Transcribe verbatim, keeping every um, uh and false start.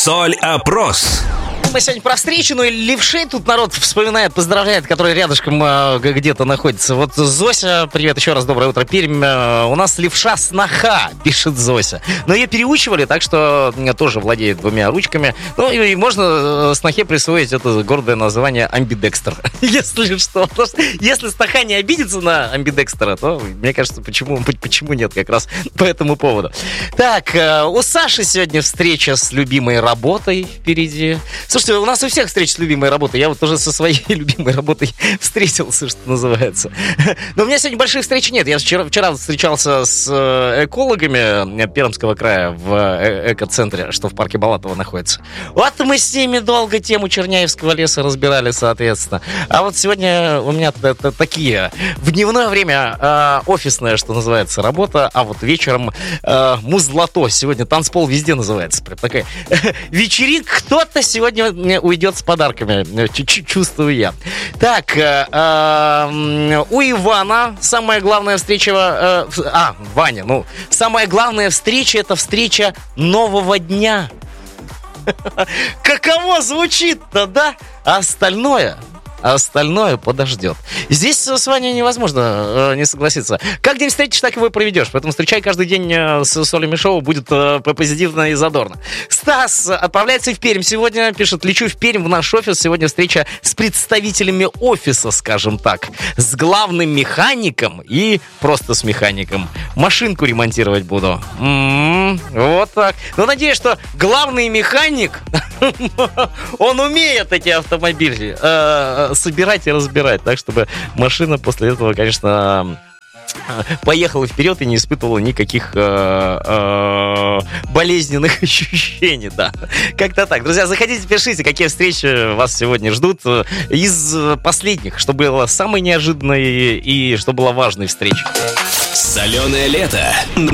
Соль-опрос. Мы сегодня про встречу, ну и левшей тут народ вспоминает, поздравляет, который рядышком э, где-то находится. Вот Зося, привет еще раз, доброе утро, Пермь. Э, у нас левша сноха, пишет Зося. Но ее переучивали, так что э, тоже владеет двумя ручками. Ну и, и можно э, снохе присвоить это гордое название амбидекстер. Если что. Потому что если сноха не обидится на амбидекстера, то, мне кажется, почему, почему нет как раз по этому поводу. Так, э, у Саши сегодня встреча с любимой работой впереди. Слушайте, у нас у всех встреча с любимой работой. Я вот уже со своей любимой работой встретился, что называется. Но у меня сегодня больших встреч нет. Я вчера, вчера встречался с экологами Пермского края в эко-центре, что в парке Балатова находится. Вот мы с ними долго тему Черняевского леса разбирали, соответственно. А вот сегодня у меня такие в дневное время офисная, что называется, работа, а вот вечером музлото. Сегодня танцпол везде называется. Прям такая вечеринка. Кто-то сегодня уйдет с подарками, чуть-чуть чувствую я. Так, э, э, у Ивана самая главная встреча... Э, а, Ваня, ну, самая главная встреча — это встреча нового дня. Каково звучит-то, да? А остальное... А остальное подождет. Здесь с Ваней невозможно э, не согласиться. Как день встретишь, так его и проведешь. Поэтому встречай каждый день э, с Солями Шоу. Будет э, позитивно и задорно. Стас отправляется в Пермь сегодня. Пишет: лечу в Пермь в наш офис. Сегодня встреча с представителями офиса, скажем так. С главным механиком и просто с механиком. Машинку ремонтировать буду. М-м-м, вот так. Но надеюсь, что главный механик, он умеет эти автомобили э, собирать и разбирать, так чтобы машина после этого, конечно, поехала вперед и не испытывала никаких э, э, болезненных ощущений, да. Как-то так. Друзья, заходите, пишите, какие встречи вас сегодня ждут из последних, что было самой неожиданной и что было важной встречей. Соленое лето.